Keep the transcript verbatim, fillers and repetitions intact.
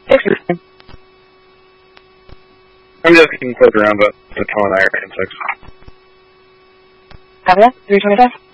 Interesting. I'm just getting close around, but the tone I are in six. Copy that? three twenty-five?